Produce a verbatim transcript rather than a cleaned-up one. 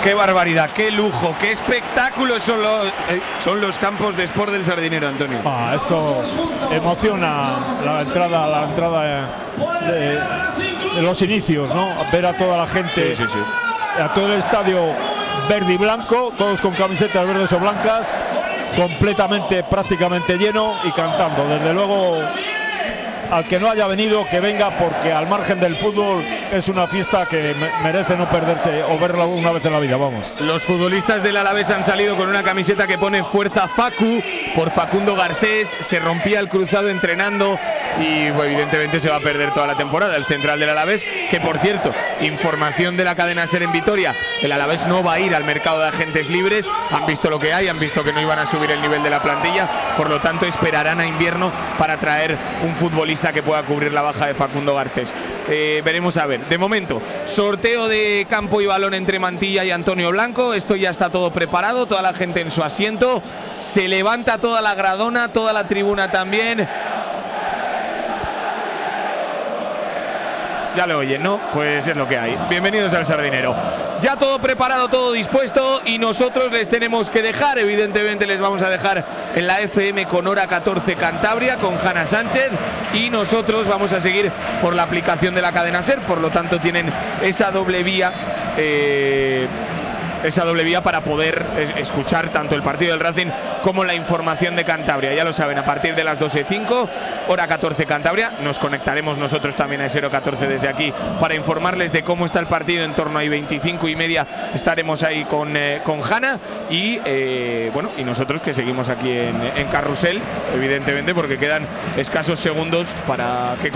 Qué barbaridad, qué lujo, qué espectáculo son los, eh, son los campos de Sport del Sardinero, Antonio. Ah, esto emociona la entrada, la entrada de, de los inicios, ¿no? Ver a toda la gente, sí, sí, sí. a todo el estadio verde y blanco, todos con camisetas verdes o blancas, completamente, prácticamente lleno y cantando. Desde luego, al que no haya venido, que venga, porque al margen del fútbol es una fiesta que me merece no perderse o verla una vez en la vida, vamos. Los futbolistas del Alavés han salido con una camiseta que pone Fuerza Facu por Facundo Garcés. Se rompía el cruzado entrenando y pues, evidentemente se va a perder toda la temporada. El central del Alavés, que por cierto, información de la cadena SER en Vitoria, el Alavés no va a ir al mercado de agentes libres. Han visto lo que hay, han visto que no iban a subir el nivel de la plantilla, por lo tanto esperarán a invierno para traer un futbolista que pueda cubrir la baja de Facundo Garcés. Eh, veremos a ver. De momento, sorteo de campo y balón entre Mantilla y Antonio Blanco. Esto ya está todo preparado, toda la gente en su asiento. Se levanta toda la gradona, toda la tribuna también. Ya lo oyen, ¿no? Pues es lo que hay. Bienvenidos al Sardinero. Ya todo preparado, todo dispuesto y nosotros les tenemos que dejar. Evidentemente les vamos a dejar en la F M con Hora catorce Cantabria, con Hanna Sánchez, y nosotros vamos a seguir por la aplicación de la cadena SER. Por lo tanto tienen esa doble vía eh, esa doble vía para poder escuchar tanto el partido del Racing como la información de Cantabria. Ya lo saben, a partir de las doce y cinco, Hora catorce Cantabria, nos conectaremos nosotros también a ese Hora catorce desde aquí para informarles de cómo está el partido. En torno a veinticinco y media estaremos ahí con, eh, con Hanna y eh, bueno, y nosotros que seguimos aquí en, en Carrusel, evidentemente, porque quedan escasos segundos para que